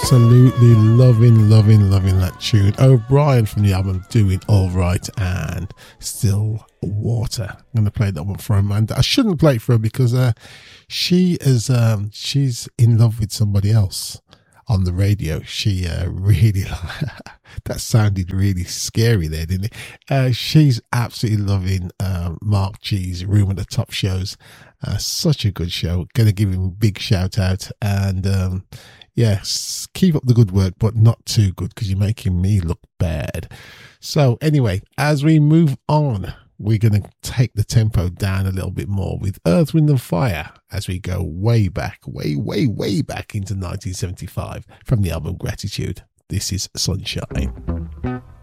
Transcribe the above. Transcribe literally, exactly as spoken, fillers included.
Absolutely loving, loving, loving that tune. O'Brien from the album Doing All Right and Still Water. I'm going to play that one for Amanda. I shouldn't play it for her because uh, she is um, she's in love with somebody else on the radio. She uh, really that sounded really scary there, didn't it? Uh, she's absolutely loving uh, Mark G's Room at the Top shows. Uh, such a good show. Going to give him a big shout out and. Um, Yes, keep up the good work, but not too good because you're making me look bad. So anyway, as we move on, we're going to take the tempo down a little bit more with Earth, Wind and Fire as we go way back, way, way, way back into nineteen seventy-five from the album Gratitude. This is Sunshine.